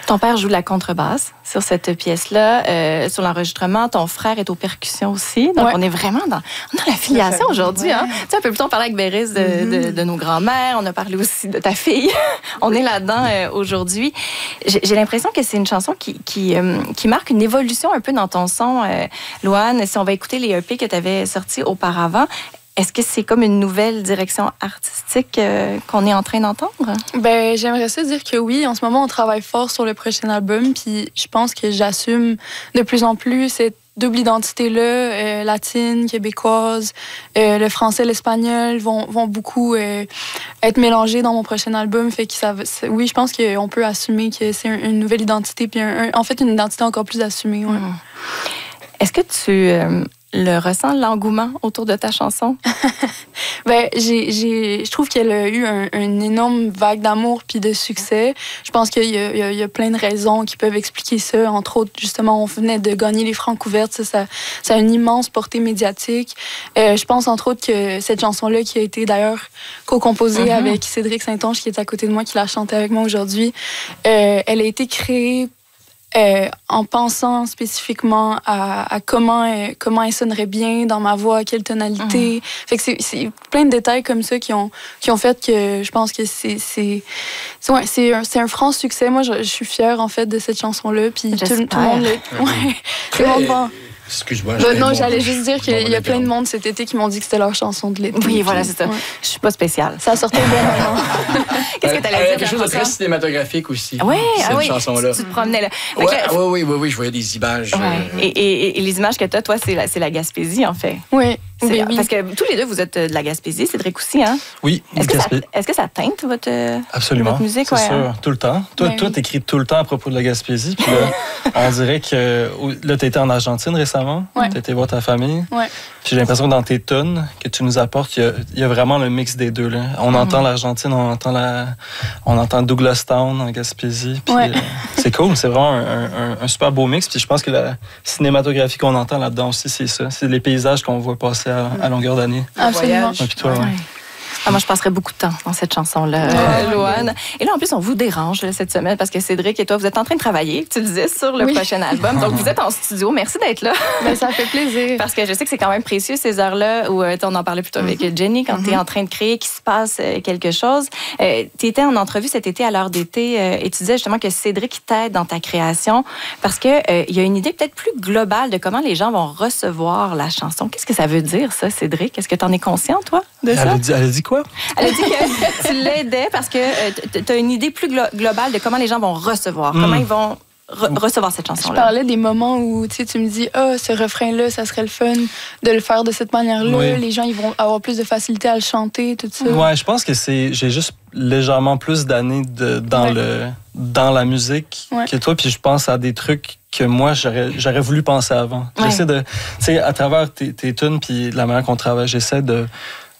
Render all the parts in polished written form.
Ton père joue de la contrebasse sur cette pièce-là. Sur l'enregistrement, ton frère est aux percussions aussi. Donc, on est vraiment dans la filiation aujourd'hui. Hein? Tu sais, un peu plus tôt, on parlait avec Béris de nos grands-mères. On a parlé aussi de ta fille. On est là-dedans aujourd'hui. J'ai l'impression que c'est une chanson qui marque une évolution un peu dans ton son, Louane. Si on va écouter les EP que tu avais sortis auparavant, est-ce que c'est comme une nouvelle direction artistique qu'on est en train d'entendre? Ben, j'aimerais ça dire que oui. En ce moment, on travaille fort sur le prochain album. Puis je pense que j'assume de plus en plus cette double identité-là, latine, québécoise. Le français, l'espagnol vont beaucoup être mélangés dans mon prochain album. Fait que oui, je pense qu'on peut assumer que c'est une nouvelle identité. Puis en fait, une identité encore plus assumée. Ouais. Est-ce que tu le ressens, l'engouement autour de ta chanson? Ben, je trouve qu'elle a eu une énorme vague d'amour puis de succès. Je pense qu'il y a plein de raisons qui peuvent expliquer ça. Entre autres, justement, on venait de gagner les Francouvertes. Ça a une immense portée médiatique. Je pense, entre autres, que cette chanson-là, qui a été d'ailleurs co-composée avec Cédric Saint-Onge, qui est à côté de moi, qui l'a chantée avec moi aujourd'hui, elle a été créée en pensant spécifiquement à comment elle sonnerait bien dans ma voix, quelle tonalité. Fait que c'est plein de détails comme ça qui ont fait que je pense que c'est un franc succès. Moi, je suis fière, en fait, de cette chanson-là. Puis tout le monde... tout le monde va... Excuse-moi. Non, j'allais juste dire qu'il y a plein de monde cet été qui m'ont dit que c'était leur chanson de l'été. Oui, voilà, c'est ça. Je suis pas spéciale. Ça sortait bien moment. Qu'est-ce que tu allais dire? Quelque chose de très cinématographique aussi. Oui, cette chanson-là. Tu te promenais là. Oui, je voyais des images. Ouais. Et les images que tu as, toi, c'est la Gaspésie, en fait. Oui. Parce que tous les deux, vous êtes de la Gaspésie, Cédric aussi, hein? Oui, est-ce que ça teinte votre musique? C'est sûr, tout le temps. Toi, t'écris tout le temps à propos de la Gaspésie. Puis là, on dirait que là, t'étais en Argentine récemment. Ouais. T'étais voir ta famille. Ouais. Puis j'ai l'impression que dans tes tunes que tu nous apportes, il y a vraiment le mix des deux. Là. On entend l'Argentine, on entend Douglastown en Gaspésie. Puis c'est cool, c'est vraiment un super beau mix. Puis je pense que la cinématographie qu'on entend là-dedans aussi, c'est ça. C'est les paysages qu'on voit passer à longueur d'année. Absolument. Puis toi, moi, je passerais beaucoup de temps dans cette chanson-là, Louane. Et là, en plus, on vous dérange cette semaine parce que Cédric et toi, vous êtes en train de travailler, tu le disais, sur le prochain album. Donc, vous êtes en studio. Merci d'être là. Ben, ça fait plaisir. Parce que je sais que c'est quand même précieux, ces heures-là, où on en parlait plutôt avec Jenny, quand tu es en train de créer, qu'il se passe quelque chose. Tu étais en entrevue cet été, à l'heure d'été, et tu disais justement que Cédric t'aide dans ta création parce qu'il y a une idée peut-être plus globale de comment les gens vont recevoir la chanson. Qu'est-ce que ça veut dire, ça, Cédric? Est-ce que tu en es conscient, toi, de ça? Elle a dit quoi? Elle a dit que tu l'aidais parce que tu as une idée plus globale de comment les gens vont recevoir, comment ils vont recevoir cette chanson-là. Je parlais des moments où tu me dis ce refrain-là, ça serait le fun de le faire de cette manière-là. Oui. Les gens ils vont avoir plus de facilité à le chanter, tout ça. Ouais, je pense que j'ai juste légèrement plus d'années dans la musique que toi, puis je pense à des trucs que moi, j'aurais voulu penser avant. Ouais. J'essaie de... Tu sais, à travers tes tunes puis la manière qu'on travaille, j'essaie de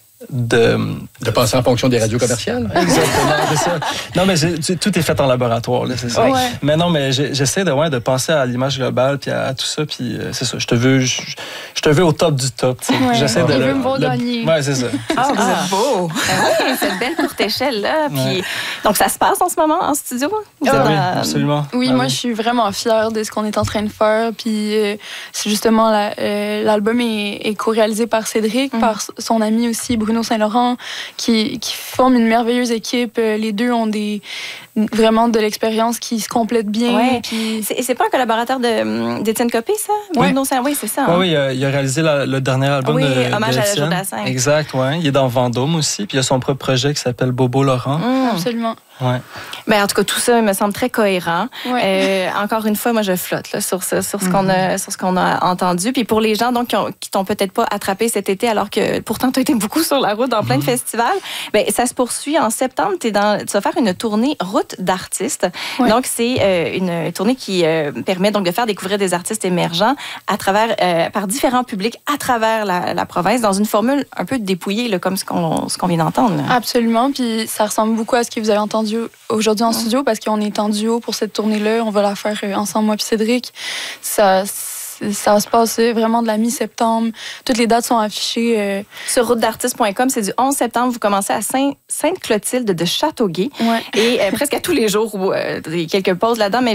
passer en fonction des radios commerciales. Exactement, c'est ça. Non, mais tout est fait en laboratoire, là, c'est ça. Ouais. Mais non, mais j'essaie de penser à l'image globale puis à tout ça, puis c'est ça. Je te veux au top du top. Ouais. J'essaie de. Je veux me voir gagner. Ouais, c'est ça. Ah, vous êtes beau. Oui, cette belle courte échelle là. Puis donc ça se passe en ce moment en studio. Oui, absolument. Oui, moi je suis vraiment fière de ce qu'on est en train de faire. Puis c'est justement l'album est co-réalisé par Cédric, par son ami aussi Bruno Saint-Laurent, qui forment une merveilleuse équipe. Les deux ont vraiment de l'expérience qui se complète bien. Ouais. Puis... C'est pas un collaborateur d'Étienne Copé, ça? Bruno Saint-Laurent, oui, c'est ça. Hein? Oui, il a réalisé le dernier album de Hommage à Jodassin. Exact, oui. Il est dans Vendôme aussi, puis il a son propre projet qui s'appelle Bobo Laurent. Absolument. Ouais. Ben, en tout cas, tout ça me semble très cohérent. Ouais. Encore une fois, moi, je flotte là, sur ce qu'on a entendu. Puis pour les gens donc, qui t'ont peut-être pas attrapé cet été, alors que pourtant, tu as été beaucoup sur la route dans plein de festivals, ben, ça se poursuit en septembre. Tu vas faire une tournée Route d'artistes. Ouais. Donc, c'est une tournée qui permet donc de faire découvrir des artistes émergents à travers, par différents publics à travers la province, dans une formule un peu dépouillée, là, comme ce qu'on vient d'entendre. Là. Absolument. Puis ça ressemble beaucoup à ce que vous avez entendu aujourd'hui en studio, parce qu'on est en duo pour cette tournée-là. On va la faire ensemble, moi puis Cédric. Ça se passe vraiment de la mi-septembre. Toutes les dates sont affichées. Sur routedartiste.com, c'est du 11 septembre. Vous commencez à Sainte-Clotilde de Châteauguay. Ouais. Et presque à tous les jours, il y a quelques pauses là-dedans. Mais